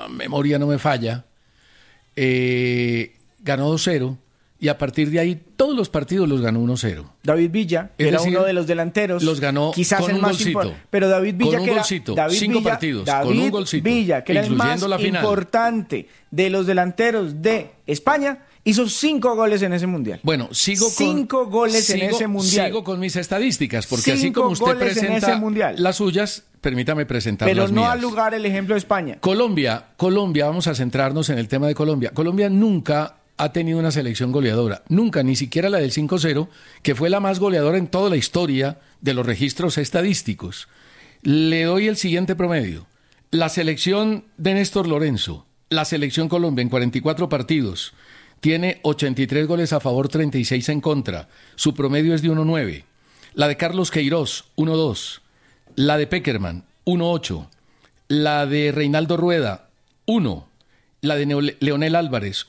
memoria no me falla, ganó 2-0 y a partir de ahí todos los partidos los ganó 1-0. David Villa, que era uno de los delanteros, los ganó quizás con el un más golcito. importante. Pero David Villa, con un que era golcito, David 5 Villa, partidos, David con un golcito, Villa, que era el más la final. importante de los delanteros de España, hizo 5 goles en ese mundial. Bueno, sigo con 5 goles en ese mundial. Sigo con mis estadísticas, porque así 5 como usted goles en ese presenta mundial. las suyas, permítame presentar Pero las no mías. al lugar el ejemplo de España. Colombia, vamos a centrarnos en el tema de Colombia. Colombia nunca ha tenido una selección goleadora, nunca, ni siquiera la del 5-0, que fue la más goleadora en toda la historia de los registros estadísticos. Le doy el siguiente promedio. La selección de Néstor Lorenzo, la selección Colombia en 44 partidos, tiene 83 goles a favor, 36 en contra. Su promedio es de 1.9. La de Carlos Queiroz, 1.2. La de Peckerman, 1.8. La de Reinaldo Rueda, 1. La de Leonel Álvarez,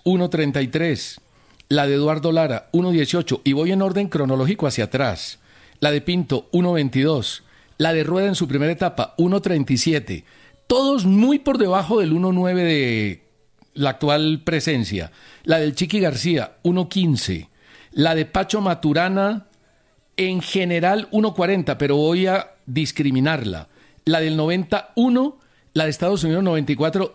1.33. La de Eduardo Lara, 1.18. Y voy en orden cronológico hacia atrás. La de Pinto, 1.22. La de Rueda en su primera etapa, 1.37. Todos muy por debajo del 1.9 de la actual presencia. La del Chiqui García, 1.15. La de Pacho Maturana, en general 1.40, pero voy a discriminarla. La del 91, la de Estados Unidos 94,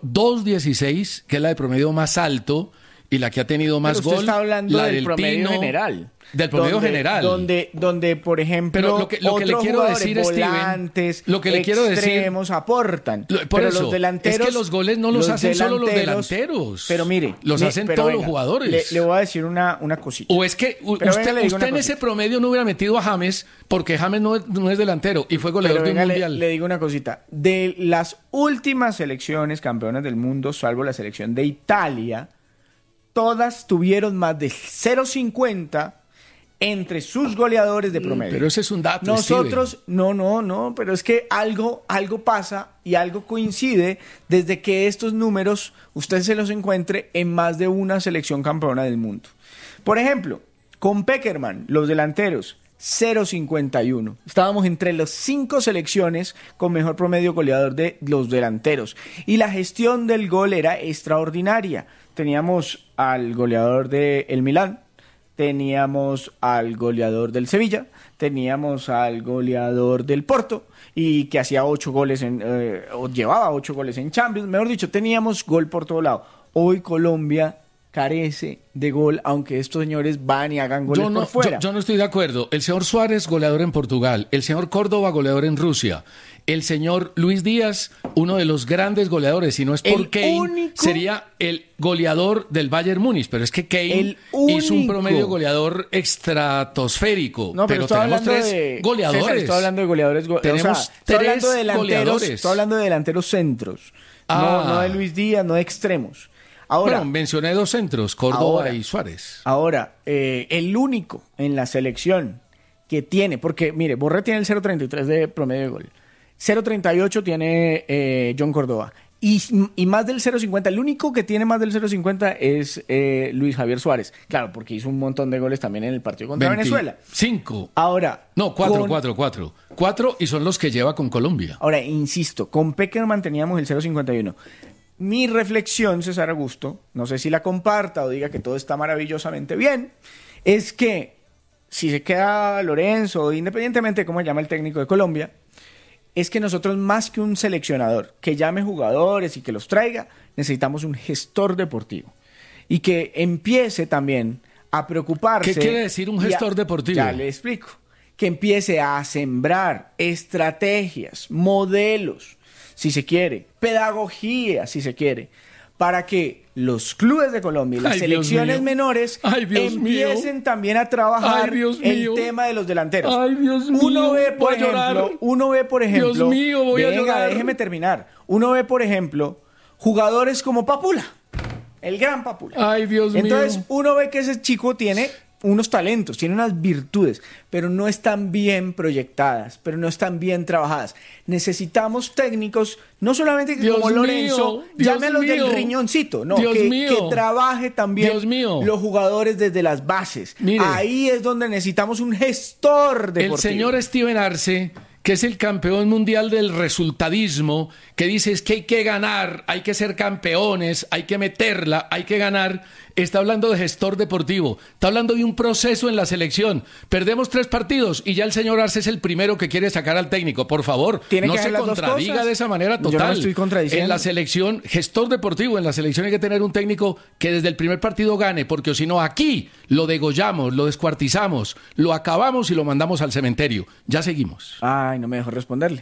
2.16, que es la de promedio más alto y la que ha tenido más Pero usted gol. está hablando la del promedio Tino, general. Del promedio general. Donde, por ejemplo, pero lo que le otros quiero jugadores, decir, volantes, Steven, lo que le quiero decir, extremos aportan. Por pero eso, los delanteros, es que los goles no los hacen solo los delanteros. Pero mire, los hacen todos los jugadores. Le voy a decir una cosita. O es que usted en ese promedio no hubiera metido a James, porque James no es delantero y fue goleador de un mundial. Le digo una cosita. De las últimas selecciones campeonas del mundo, salvo la selección de Italia, todas tuvieron más de 0.50 entre sus goleadores de promedio. Pero ese es un dato, Nosotros, Steven. no, pero es que algo pasa y algo coincide desde que estos números usted se los encuentre en más de una selección campeona del mundo. Por ejemplo, con Peckerman, los delanteros, 0.51. Estábamos entre las 5 selecciones con mejor promedio goleador de los delanteros. Y la gestión del gol era extraordinaria. Teníamos al goleador del Milán, teníamos al goleador del Sevilla, teníamos al goleador del Porto, y que hacía 8 goles o llevaba 8 goles en Champions. Mejor dicho, teníamos gol por todo lado. Hoy Colombia carece de gol, aunque estos señores van y hagan goles por fuera. Yo no estoy de acuerdo. El señor Suárez, goleador en Portugal. El señor Córdoba, goleador en Rusia. El señor Luis Díaz, uno de los grandes goleadores, si no es por Kane, sería el goleador del Bayern Múnich. Pero es que Kane hizo un promedio goleador estratosférico. No, pero tenemos 3 goleadores. César, estoy hablando de goleadores. Tenemos 3 goleadores. Estoy hablando de delanteros centros. No de Luis Díaz, no de extremos. Ahora, bueno, mencioné 2 centros, Córdoba y Suárez. Ahora, el único en la selección que tiene, porque mire, Borré tiene el 0.33 de promedio de gol, 0.38 tiene John Córdoba, y más del 0.50, el único que tiene más del 0.50 es Luis Javier Suárez. Claro, porque hizo un montón de goles también en el partido contra Venezuela. 5. Ahora. No, 4. 4 y son los que lleva con Colombia. Ahora, insisto, con Peckerman teníamos el 0.51. Mi reflexión, César Augusto, no sé si la comparta o diga que todo está maravillosamente bien, es que si se queda Lorenzo, independientemente de cómo se llama el técnico de Colombia, es que nosotros más que un seleccionador que llame jugadores y que los traiga, necesitamos un gestor deportivo y que empiece también a preocuparse. ¿Qué quiere decir un gestor deportivo? Ya le explico. Que empiece a sembrar estrategias, modelos, si se quiere, pedagogía, si se quiere, para que los clubes de Colombia y las selecciones menores empiecen también a trabajar el tema de los delanteros. Uno ve, por ejemplo, Dios mío, voy a llorar. Déjeme terminar. Uno ve, por ejemplo, jugadores como Papula, el gran Papula. Ay, Dios mío. Entonces, uno ve que ese chico tiene unos talentos, tiene unas virtudes, pero no están bien proyectadas, pero no están bien trabajadas. Necesitamos técnicos, no solamente que como Lorenzo, llámelos del riñoncito, no, que trabaje también los jugadores desde las bases. Mire, ahí es donde necesitamos un gestor deportivo. El señor Steven Arce, que es el campeón mundial del resultadismo, que dice es que hay que ganar, hay que ser campeones, hay que meterla, hay que ganar, está hablando de gestor deportivo, está hablando de un proceso en la selección. Perdemos 3 partidos y ya el señor Arce es el primero que quiere sacar al técnico. Por favor, no se contradiga de esa manera total. Yo no me estoy contradiciendo. En la selección, gestor deportivo, en la selección hay que tener un técnico que desde el primer partido gane, porque si no aquí lo degollamos, lo descuartizamos, lo acabamos y lo mandamos al cementerio. Ya seguimos. Ay, no me dejó responderle.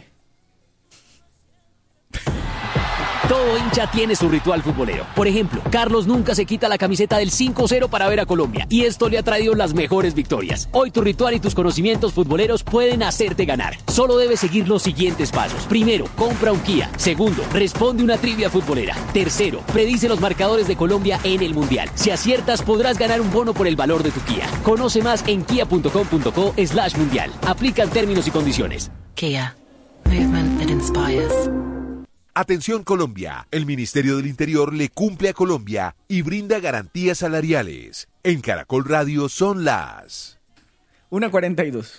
Todo hincha tiene su ritual futbolero. Por ejemplo, Carlos nunca se quita la camiseta del 5-0 para ver a Colombia, y esto le ha traído las mejores victorias. Hoy tu ritual y tus conocimientos futboleros pueden hacerte ganar. Solo debes seguir los siguientes pasos. Primero, compra un Kia. Segundo, responde una trivia futbolera. Tercero, predice los marcadores de Colombia en el Mundial. Si aciertas, podrás ganar un bono por el valor de tu Kia. Conoce más en kia.com.co/mundial. Aplican términos y condiciones. Kia. Movement that inspires. Atención Colombia, el Ministerio del Interior le cumple a Colombia y brinda garantías salariales. En Caracol Radio son las 1:42.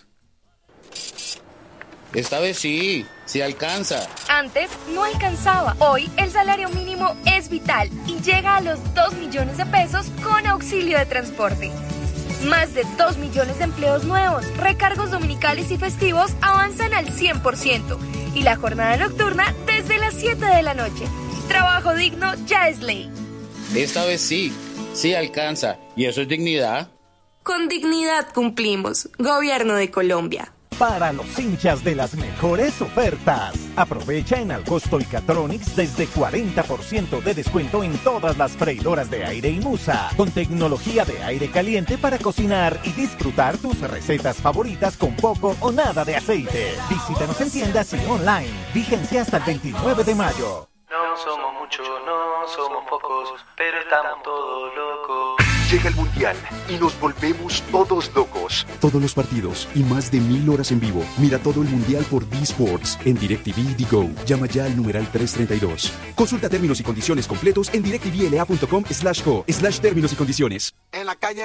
Esta vez sí alcanza. Antes no alcanzaba. Hoy el salario mínimo es vital y llega a los 2 millones de pesos con auxilio de transporte. Más de 2 millones de empleos nuevos, recargos dominicales y festivos avanzan al 100%. Y la jornada nocturna desde las 7 de la noche. Trabajo digno ya es ley. Esta vez sí alcanza. ¿Y eso es dignidad? Con dignidad cumplimos. Gobierno de Colombia. Para los hinchas de las mejores ofertas. Aprovecha en Alcosto y Catronics desde 40% de descuento en todas las freidoras de aire y Musa, con tecnología de aire caliente para cocinar y disfrutar tus recetas favoritas con poco o nada de aceite. Visítanos en tiendas y online. Vigencia hasta el 29 de mayo. No somos muchos, no somos pocos, pero estamos todos locos. Llega el Mundial y nos volvemos todos locos. Todos los partidos y más de 1000 horas en vivo. Mira todo el Mundial por D-Sports en DirecTV y Go. Llama ya al numeral 332. Consulta términos y condiciones completos en directvla.com/go/términos y condiciones. En la calle